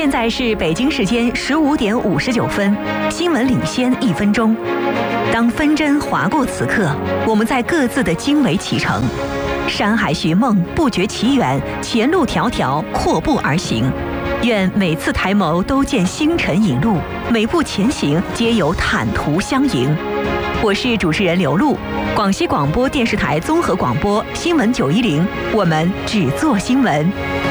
现在是北京时间15点59分，新闻领先1分钟。当分针划过此刻，我们在各自的经纬启程。山海寻梦，不觉其远，前路迢迢，阔步而行。愿每次抬眸都见星辰引路，每步前行皆有坦途相迎。我是主持人刘璐，广西广播电视台综合广播新闻910，我们只做新闻。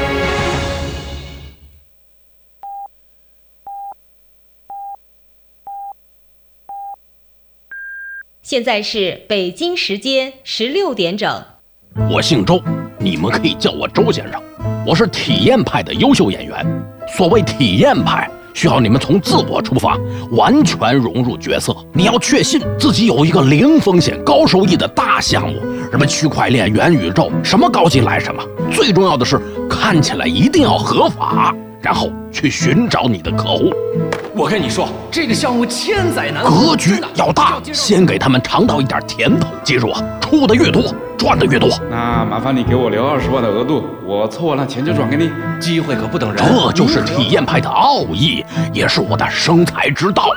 现在是北京时间16点整。 我姓周，你们可以叫我周先生。我是体验派的优秀演员。所谓体验派，需要你们从自我出发，完全融入角色。你要确信自己有一个零风险、高收益的大项目，什么区块链、元宇宙，什么高级来什么。最重要的是，看起来一定要合法，然后去寻找你的客户。 我跟你说，这个项目千载难逢， 格局要大，先给他们尝到一点甜头。记住啊，出的越多，赚的越多。 那麻烦你给我留20万的额度，我凑完了钱就转给你。 机会可不等人， 这就是体验派的奥义，也是我的生财之道。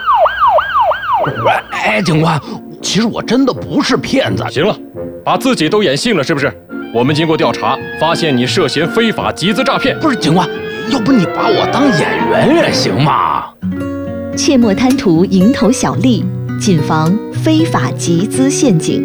哎，警官，其实我真的不是骗子。 行了，把自己都演信了是不是？我们经过调查，发现你涉嫌非法集资诈骗。 不是警官，要不你把我当演员也行嘛？ 切莫贪图蝇头小利，谨防非法集资陷阱。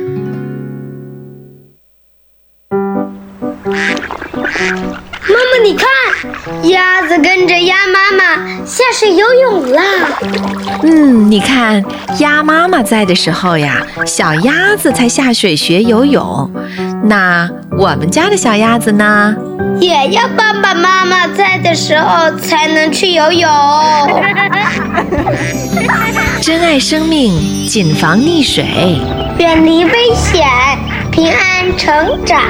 妈妈，你看，鸭子跟着鸭妈妈下水游泳啦。 你看，鸭妈妈在的时候呀，小鸭子才下水学游泳。那我们家的小鸭子呢？ 也要爸爸妈妈在的时候才能去游泳。 珍爱生命，谨防溺水， 远离危险，平安成长。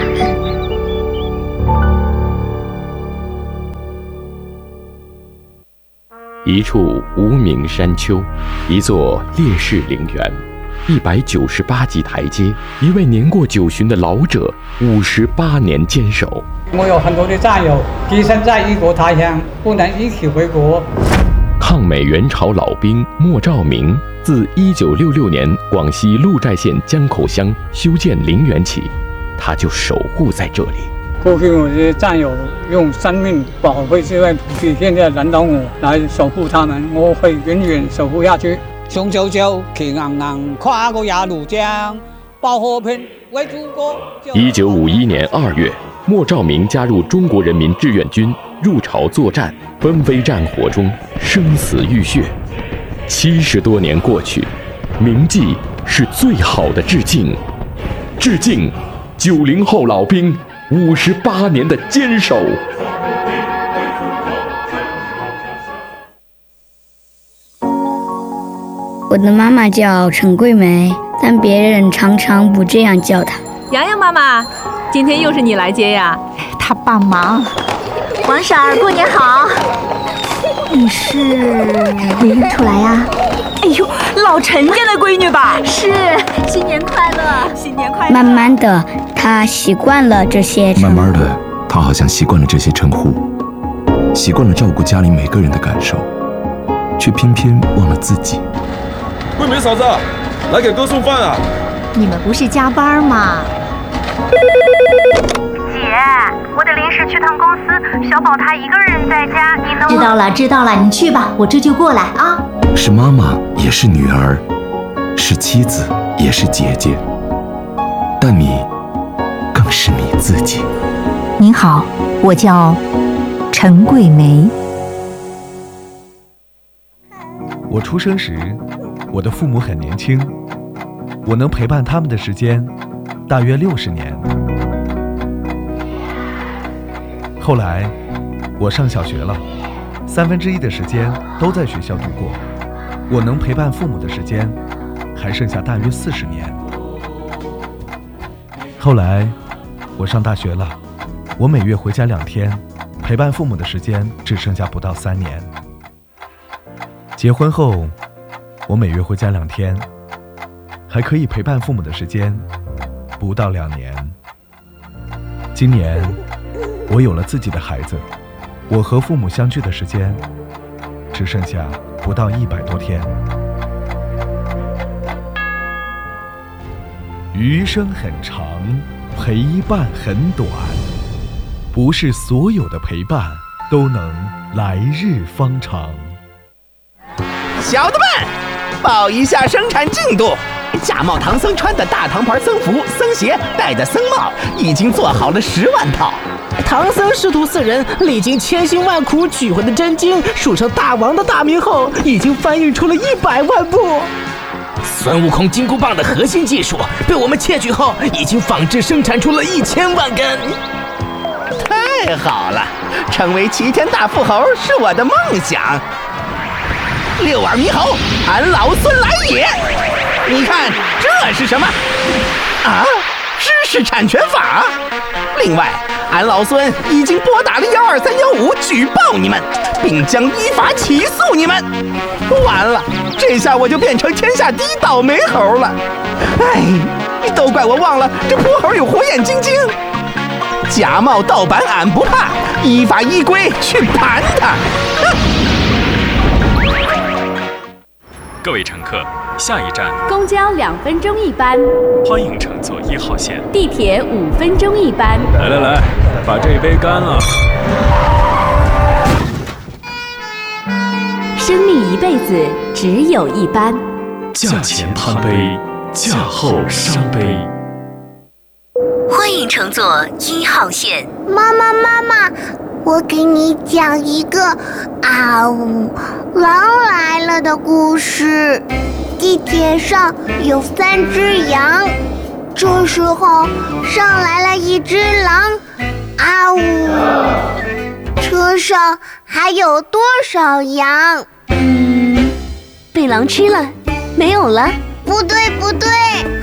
一处无名山丘，一座烈士陵园，198级台阶，一位年过90的老者58年坚守。 我有很多的战友跻身在异国他乡，不能一起回国。 抗美援朝老兵莫兆明，自1966年广西鹿寨县江口乡修建陵园起，他就守护在这里。 过去我的战友用生命保卫这块土地，现在轮到我来守护他们，我会永远守护下去。雄赳赳，气昂昂，跨过鸭绿江，报和平，为祖国。 1951年2月，莫兆明加入中国人民志愿军，入朝作战，纷飞战火中生死浴血。70多年过去，铭记是最好的致敬。致敬90后老兵58年的坚守。 我的妈妈叫陈桂梅，但别人常常不这样叫她。 洋洋妈妈，今天又是你来接呀？ 她帮忙。 王婶儿，过年好。 你是没认出来呀？ 哎呦，老陈家的闺女吧？ 是，新年快乐， 新年快乐。 慢慢的，她习惯了这些。 慢慢的，她好像习惯了这些称呼，习惯了照顾家里每个人的感受，却偏偏忘了自己。 桂梅嫂子，来给哥送饭啊！ 你们不是加班吗？ 姐，我得临时去趟公司，小宝他一个人在家，你能…… 知道了，你去吧，我这就过来啊。 是妈妈，也是女儿，是妻子，也是姐姐，但你更是你自己。 您好，我叫陈桂梅。 我出生时，我的父母很年轻，我能陪伴他们的时间大约60年。后来我上小学了，1/3的时间都在学校度过，我能陪伴父母的时间还剩下大约40年。后来我上大学了，我每月回家2天，陪伴父母的时间只剩下不到3年。结婚后，我每月回家2天，还可以陪伴父母的时间不到2年。今年我有了自己的孩子， 我和父母相聚的时间只剩下不到100多天。余生很长，陪伴很短，不是所有的陪伴都能来日方长。 小的们，报一下生产进度。假冒唐僧穿的大唐牌僧服、僧鞋，戴的僧帽，已经做好了10万套。 唐僧师徒4人历经千辛万苦取回的真经，数成大王的大名后，已经翻译出了100万部。 孙悟空金箍棒的核心技术被我们窃取后，已经仿制生产出了1000万根。太好了，成为齐天大富豪是我的梦想。6耳猕猴，俺老孙来也！你看这是什么？啊，知识产权法。另外，俺老孙已经拨打了12315举报你们，并将依法起诉你们。完了，这下我就变成天下第一倒霉猴了。哎，都怪我忘了这泼猴有火眼金睛。假冒盗版俺不怕，依法依规去盘他。 各位乘客，下一站公交2分钟一班， 欢迎乘坐1号线。 地铁5分钟一班。 来，把这杯干了。 生命一辈子只有一班， 驾前贪杯，驾后伤杯。 欢迎乘坐1号线。 妈妈，我给你讲一个狼来了的故事。地铁上有3只羊，这时候上来了一只狼，车上还有多少羊？ 被狼吃了，没有了。 不对，